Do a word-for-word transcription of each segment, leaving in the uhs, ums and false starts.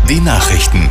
Die Nachrichten.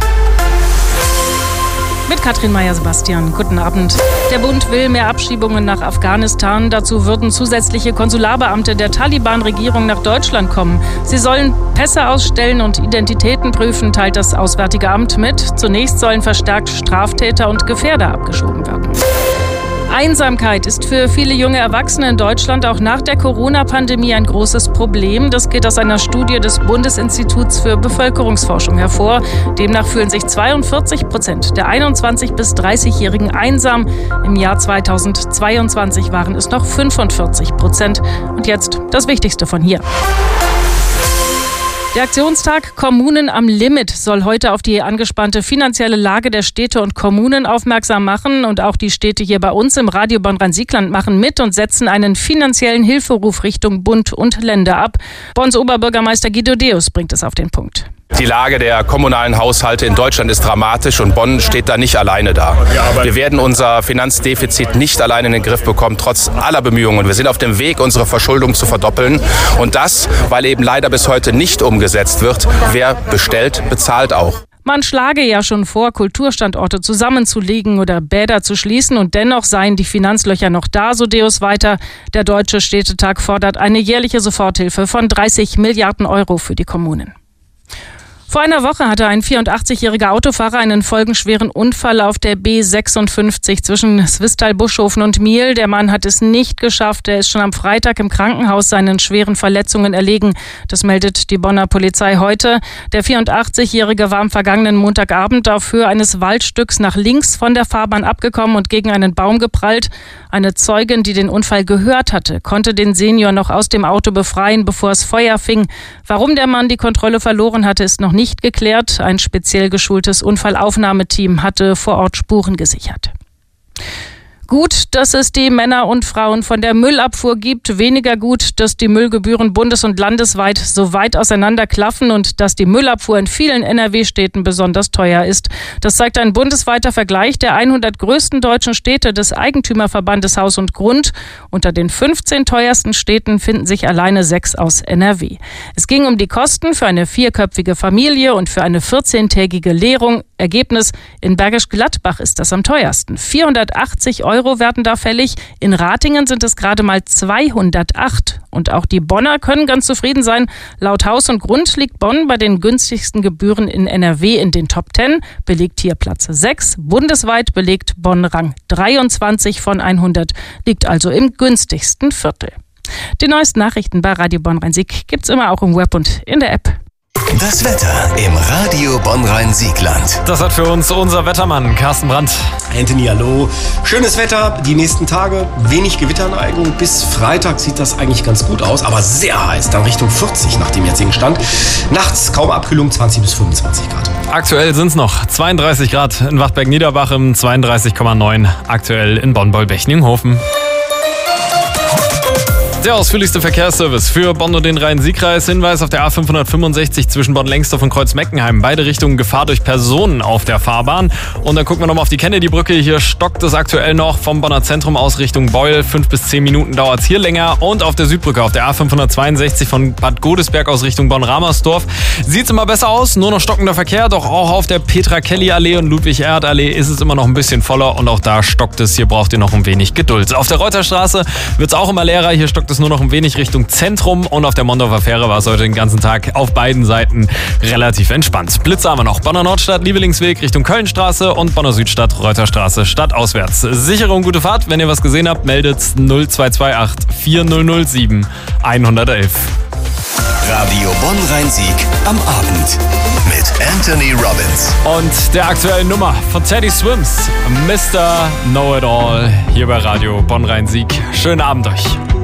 Mit Katrin Meyer-Sebastian. Guten Abend. Der Bund will mehr Abschiebungen nach Afghanistan. Dazu würden zusätzliche Konsularbeamte der Taliban-Regierung nach Deutschland kommen. Sie sollen Pässe ausstellen und Identitäten prüfen, teilt das Auswärtige Amt mit. Zunächst sollen verstärkt Straftäter und Gefährder abgeschoben werden. Einsamkeit ist für viele junge Erwachsene in Deutschland auch nach der Corona-Pandemie ein großes Problem. Das geht aus einer Studie des Bundesinstituts für Bevölkerungsforschung hervor. Demnach fühlen sich zweiundvierzig Prozent der einundzwanzig- bis dreißigjährigen einsam. Im Jahr zweitausendzweiundzwanzig waren es noch fünfundvierzig Prozent. Und jetzt das Wichtigste von hier. Der Aktionstag Kommunen am Limit soll heute auf die angespannte finanzielle Lage der Städte und Kommunen aufmerksam machen. Und auch die Städte hier bei uns im Radio Bonn-Rhein-Sieg-Land machen mit und setzen einen finanziellen Hilferuf Richtung Bund und Länder ab. Bonns Oberbürgermeister Guido Deus bringt es auf den Punkt. Die Lage der kommunalen Haushalte in Deutschland ist dramatisch und Bonn steht da nicht alleine da. Wir werden unser Finanzdefizit nicht alleine in den Griff bekommen, trotz aller Bemühungen. Wir sind auf dem Weg, unsere Verschuldung zu verdoppeln. Und das, weil eben leider bis heute nicht umgesetzt wird. Wer bestellt, bezahlt auch. Man schlage ja schon vor, Kulturstandorte zusammenzulegen oder Bäder zu schließen. Und dennoch seien die Finanzlöcher noch da, so Deus weiter. Der Deutsche Städtetag fordert eine jährliche Soforthilfe von dreißig Milliarden Euro für die Kommunen. Vor einer Woche hatte ein vierundachtzigjähriger Autofahrer einen folgenschweren Unfall auf der B sechsundfünfzig zwischen Swisttal-Buschhofen und Miel. Der Mann hat es nicht geschafft. Er ist schon am Freitag im Krankenhaus seinen schweren Verletzungen erlegen. Das meldet die Bonner Polizei heute. Der vierundachtzigjährige war am vergangenen Montagabend auf Höhe eines Waldstücks nach links von der Fahrbahn abgekommen und gegen einen Baum geprallt. Eine Zeugin, die den Unfall gehört hatte, konnte den Senior noch aus dem Auto befreien, bevor es Feuer fing. Warum der Mann die Kontrolle verloren hatte, ist noch nicht geklärt. Ein speziell geschultes Unfallaufnahmeteam hatte vor Ort Spuren gesichert. Gut, dass es die Männer und Frauen von der Müllabfuhr gibt. Weniger gut, dass die Müllgebühren bundes- und landesweit so weit auseinander klaffen und dass die Müllabfuhr in vielen N R W-Städten besonders teuer ist. Das zeigt ein bundesweiter Vergleich der hundert größten deutschen Städte des Eigentümerverbandes Haus und Grund. Unter den fünfzehn teuersten Städten finden sich alleine sechs aus N R W. Es ging um die Kosten für eine vierköpfige Familie und für eine vierzehntägige Lehrung. Ergebnis: in Bergisch Gladbach ist das am teuersten. vierhundertachtzig Euro werden da fällig. In Ratingen sind es gerade mal zweihundertacht. Und auch die Bonner können ganz zufrieden sein. Laut Haus und Grund liegt Bonn bei den günstigsten Gebühren in N R W in den Top zehn, belegt hier Platz sechs. Bundesweit belegt Bonn Rang dreiundzwanzig von hundert, liegt also im günstigsten Viertel. Die neuesten Nachrichten bei Radio Bonn-Rhein-Sieg gibt's immer auch im Web und in der App. Das Wetter im Radio Bonn-Rhein-Sieg-Land. Das hat für uns unser Wettermann Carsten Brandt. Anthony, hallo. Schönes Wetter, die nächsten Tage, wenig Gewitterneigung. Bis Freitag sieht das eigentlich ganz gut aus, aber sehr heiß, dann Richtung vierzig nach dem jetzigen Stand. Nachts kaum Abkühlung, zwanzig bis fünfundzwanzig Grad. Aktuell sind es noch zweiunddreißig Grad in Wachtberg-Niederbachem, zweiunddreißig Komma neun aktuell in Bonn-Bollbechning-Hofen. Der ausführlichste Verkehrsservice für Bonn und den Rhein-Sieg-Kreis. Hinweis auf der A fünfhundertfünfundsechzig zwischen Bonn-Lengsdorf und Kreuz-Meckenheim. Beide Richtungen Gefahr durch Personen auf der Fahrbahn. Und dann gucken wir nochmal auf die Kennedy-Brücke. Hier stockt es aktuell noch vom Bonner Zentrum aus Richtung Beul. Fünf bis zehn Minuten dauert es hier länger. Und auf der Südbrücke, auf der A fünfhundertzweiundsechzig von Bad Godesberg aus Richtung Bonn-Ramersdorf, sieht es immer besser aus. Nur noch stockender Verkehr. Doch auch auf der Petra-Kelly-Allee und Ludwig-Erhard-Allee ist es immer noch ein bisschen voller. Und auch da stockt es. Hier braucht ihr noch ein wenig Geduld. Auf der Reuterstraße wird es auch immer leerer. Hier stockt es nur noch ein wenig Richtung Zentrum und auf der Mondorfer Fähre war es heute den ganzen Tag auf beiden Seiten relativ entspannt. Blitze haben wir noch. Bonner Nordstadt, Liebelingsweg Richtung Kölnstraße und Bonner Südstadt, Reuterstraße, stadtauswärts. Sichere und gute Fahrt. Wenn ihr was gesehen habt, meldet null zwei zwei acht vier null null sieben eins eins eins. Radio Bonn-Rhein-Sieg am Abend mit Anthony Robbins. Und der aktuellen Nummer von Teddy Swims, Mister Know-It-All, hier bei Radio Bonn-Rhein-Sieg. Schönen Abend euch.